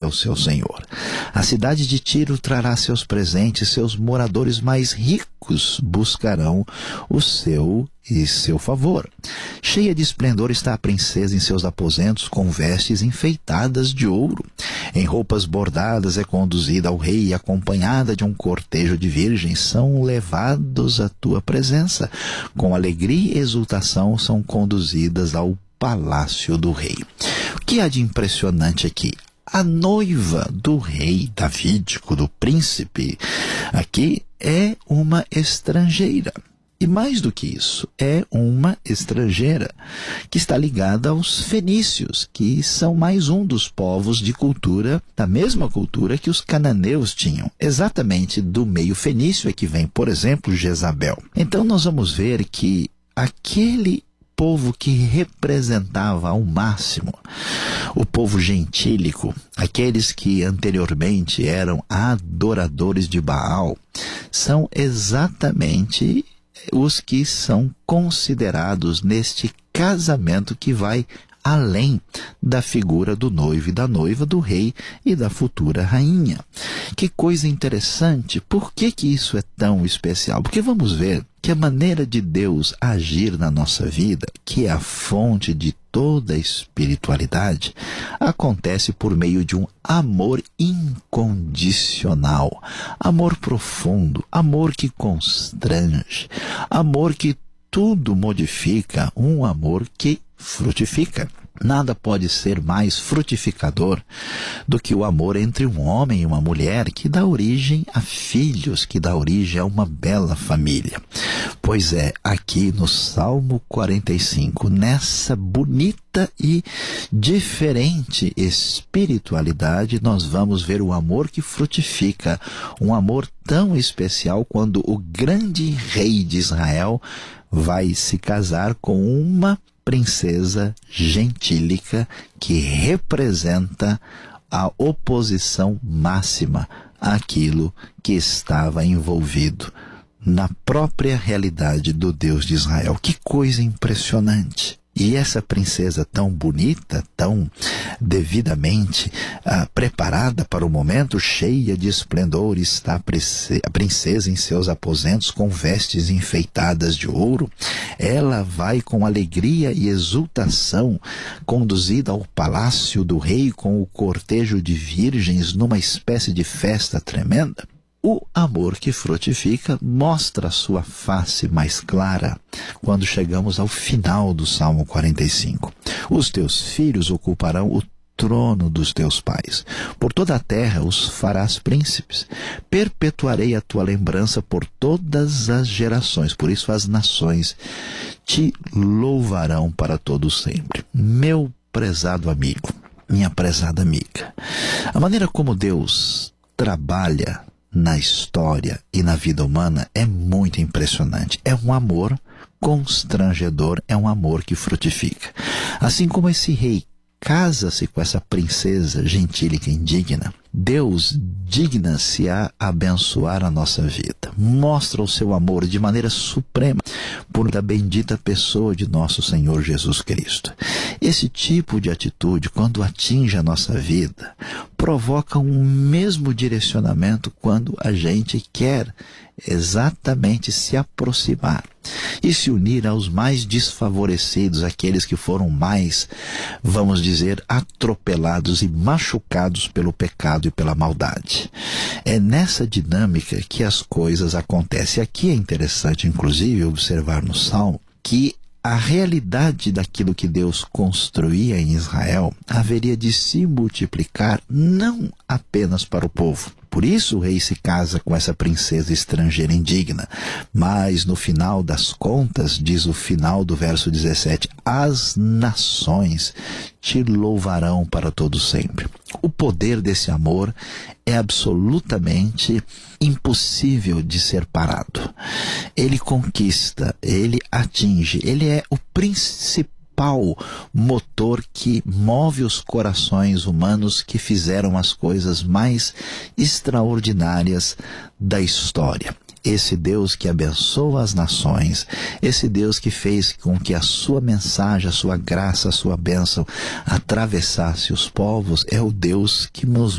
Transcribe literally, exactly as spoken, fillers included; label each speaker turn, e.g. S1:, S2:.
S1: ao seu senhor. A cidade de Tiro trará seus presentes, seus moradores mais ricos buscarão o seu e seu favor. Cheia de esplendor está a princesa em seus aposentos, com vestes enfeitadas de ouro. Em roupas bordadas é conduzida ao rei e, acompanhada de um cortejo de virgens, são levados à tua presença. Com alegria e exultação são conduzidas ao palácio do rei. O que há de impressionante aqui? A noiva do rei davídico, do príncipe, aqui é uma estrangeira. E mais do que isso, é uma estrangeira que está ligada aos fenícios, que são mais um dos povos de cultura, da mesma cultura que os cananeus tinham. Exatamente do meio fenício é que vem, por exemplo, Jezabel. Então nós vamos ver que aquele povo que representava ao máximo o povo gentílico, aqueles que anteriormente eram adoradores de Baal, são exatamente os que são considerados neste casamento que vai além da figura do noivo e da noiva, do rei e da futura rainha. Que coisa interessante! Por que que isso é tão especial? Porque vamos ver que a maneira de Deus agir na nossa vida, que é a fonte de toda a espiritualidade, acontece por meio de um amor incondicional, amor profundo, amor que constrange, amor que tudo modifica, um amor que frutifica. Nada pode ser mais frutificador do que o amor entre um homem e uma mulher, que dá origem a filhos, que dá origem a uma bela família. Pois é, aqui no Salmo quarenta e cinco, nessa bonita e diferente espiritualidade, nós vamos ver o amor que frutifica, um amor tão especial quando o grande rei de Israel vai se casar com uma princesa gentílica que representa a oposição máxima àquilo que estava envolvido na própria realidade do Deus de Israel. Que coisa impressionante! E essa princesa tão bonita, tão devidamente ah, preparada para o momento, cheia de esplendor, está a princesa em seus aposentos com vestes enfeitadas de ouro. Ela vai com alegria e exultação, conduzida ao palácio do rei com o cortejo de virgens numa espécie de festa tremenda. O amor que frutifica mostra a sua face mais clara quando chegamos ao final do Salmo quarenta e cinco. Os teus filhos ocuparão o trono dos teus pais. Por toda a terra os farás príncipes. Perpetuarei a tua lembrança por todas as gerações. Por isso as nações te louvarão para todo sempre. Meu prezado amigo, minha prezada amiga, a maneira como Deus trabalha na história e na vida humana é muito impressionante. É um amor constrangedor, é um amor que frutifica. Assim como esse rei casa-se com essa princesa gentílica indigna, Deus digna-se a abençoar a nossa vida. Mostra o seu amor de maneira suprema por da bendita pessoa de nosso Senhor Jesus Cristo. Esse tipo de atitude, quando atinge a nossa vida, provoca um mesmo direcionamento quando a gente quer exatamente se aproximar e se unir aos mais desfavorecidos, aqueles que foram mais, vamos dizer, atropelados e machucados pelo pecado e pela maldade. É nessa dinâmica que as coisas acontecem. Aqui é interessante, inclusive, observar no Salmo que a realidade daquilo que Deus construía em Israel haveria de se multiplicar não apenas para o povo. Por isso o rei se casa com essa princesa estrangeira indigna. Mas no final das contas, diz o final do verso dezessete, as nações te louvarão para todo sempre. O poder desse amor é absolutamente impossível de ser parado. Ele conquista, ele atinge, ele é o principal motor que move os corações humanos que fizeram as coisas mais extraordinárias da história. Esse Deus que abençoa as nações, esse Deus que fez com que a sua mensagem, a sua graça, a sua bênção atravessasse os povos, é o Deus que nos